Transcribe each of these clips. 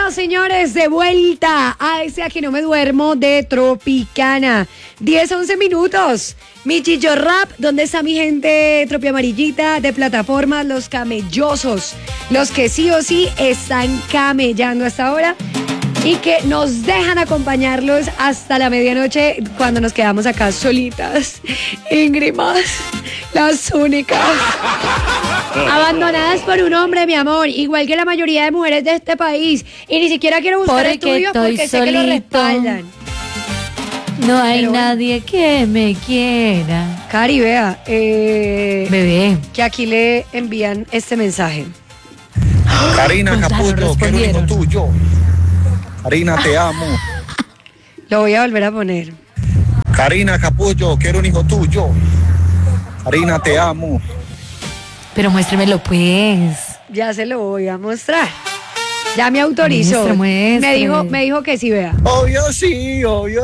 Hola, señores, de vuelta a ese Aquí No Me Duermo de Tropicana. 10-11 minutos. Mi Chicho Rap, ¿dónde está mi gente Tropi Amarillita de plataformas? Los camellosos, los que sí o sí están camellando hasta ahora y que nos dejan acompañarlos hasta la medianoche cuando nos quedamos acá solitas, íngrimas, las únicas, abandonadas por un hombre, mi amor, igual que la mayoría de mujeres de este país. Y ni siquiera quiero buscar estudios porque sé que lo respaldan. No hay nadie que me quiera. Cari, vea, bebé, que aquí le envían este mensaje. Karina Capullo, quiero un hijo tuyo. Karina, te amo. Lo voy a volver a poner. Karina Capullo, quiero un hijo tuyo. Karina, te amo. pero muéstremelo pues. Ya se lo voy a mostrar. Ya me autorizó. Muestre. Me dijo que sí, vea. Obvio sí.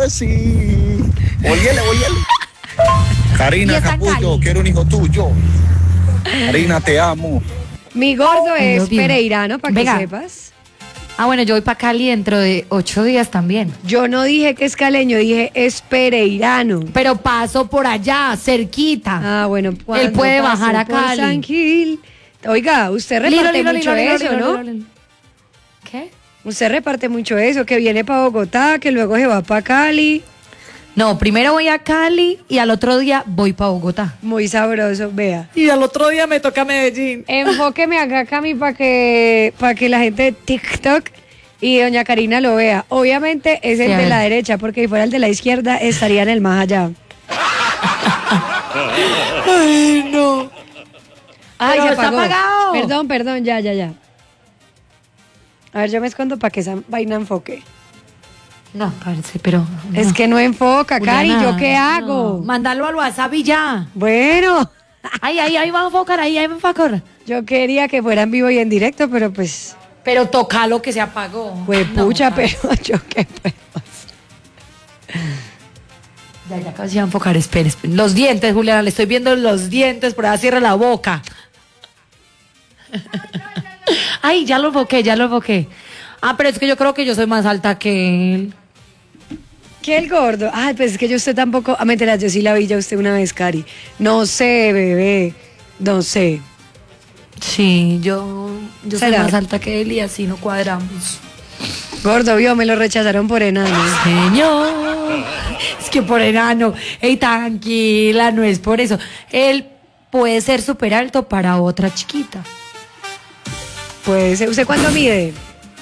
Óyele. Karina Capullo, quiero un hijo tuyo. Karina, te amo. Mi gordo es obvio. pereirano, para que sepas. Ah, bueno, yo voy para Cali dentro de 8 días también. Yo no dije que es caleño, dije es pereirano. Pero paso por allá, cerquita. Ah, bueno. Él puede bajar a Cali. San Gil. Oiga, usted reparte mucho eso, ¿no? ¿Qué? Usted reparte mucho eso, que viene para Bogotá, que luego se va para Cali. No, primero voy a Cali y al otro día voy para Bogotá. Muy sabroso, vea. Y al otro día me toca Medellín. Enfóqueme acá, Cami, para que la gente de TikTok y doña Karina lo vea. Obviamente es el de la derecha, porque si fuera el de la izquierda estaría en el más allá. Ay, no. Ay, se está apagó. apagado. Perdón, ya. A ver, yo me escondo para que esa vaina enfoque. No, parece, pero... no. Es que no enfoca, Cari, Juliana, ¿yo qué hago? no. Mándalo al WhatsApp y ya. Bueno. Ahí va a enfocar, ahí va a enfocar. Yo quería que fuera en vivo y en directo, pero pues... Pero toca lo que se apagó. Pues pucha, pero yo qué puedo hacer. Ya casi va a enfocar, espere. Los dientes, Juliana, le estoy viendo los dientes, por ahí cierra la boca. Ay, ya lo enfoqué. Ah, pero es que yo creo que yo soy más alta que él. ¿Qué el gordo? Ay, pues es que yo usted tampoco... Ah, mentira, yo sí la vi ya usted una vez, Cari. No sé, bebé, no sé. Sí, yo soy ¿Será? más alta que él y así no cuadramos. Gordo, vio, me lo rechazaron por enano. Señor, es que por enano. Ey, tranquila, no es por eso. Él puede ser súper alto para otra chiquita. Pues, ¿usted cuánto mide?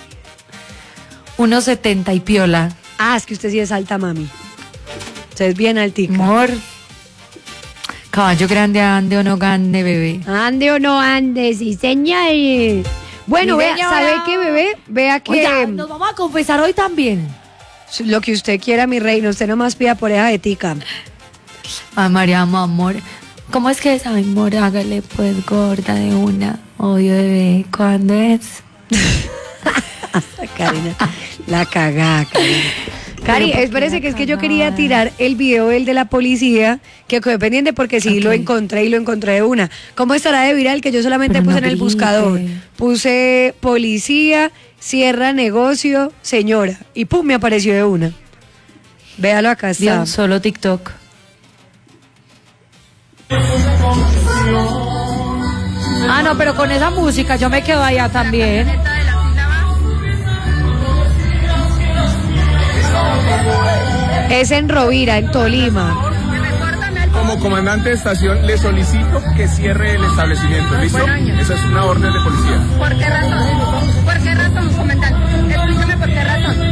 1.70 y piola. Ah, es que usted sí es alta, mami. Usted es bien altica. Amor. Caballo grande, ande o no gande, bebé. Ande o no ande, sí, señor. Bueno, Sí, vea, señora. ¿sabe qué, bebé? Vea que... Oiga, nos vamos a confesar hoy también. Lo que usted quiera, mi reino. Usted nomás pida por esa de tica. Ay, María, amor. ¿Cómo es que es? Ay, amor, hágale pues gorda de una. Obvio, bebé. ¿Cuándo es? Karina, la cagá, Karina. Cari, espérese que es que yo quería tirar el video el de la policía, que quedé pendiente porque sí lo encontré y lo encontré de una. ¿Cómo estará de viral? Que yo solamente Pero puse no en el grite. buscador. Puse policía, cierra negocio, señora. Y pum, me apareció de una. Véalo acá está. Dios, solo TikTok. Ah, no, pero con esa música yo me quedo allá también. Es en Rovira, en Tolima. Como comandante de estación le solicito que cierre el establecimiento, ¿listo? Esa es una orden de policía. ¿Por qué razón? ¿Por qué razón, comandante? Explícame por qué razón.